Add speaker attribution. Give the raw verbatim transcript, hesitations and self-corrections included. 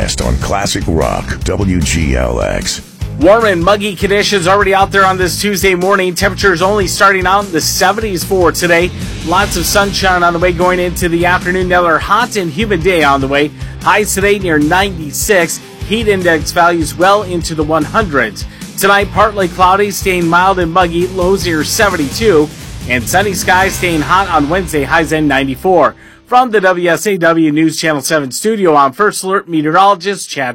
Speaker 1: on Classic Rock, W G L X.
Speaker 2: Warm and muggy conditions already out there on this Tuesday morning. Temperatures only starting out in the seventies for today. Lots of sunshine on the way going into the afternoon. Another hot and humid day on the way. Highs today near ninety-six. Heat index values well into the hundreds. Tonight, partly cloudy, staying mild and muggy. Lows near seventy-two. And sunny skies staying hot on Wednesday. Highs in ninety-four. From the W S A W News Channel seven studio, I'm First Alert meteorologist Chad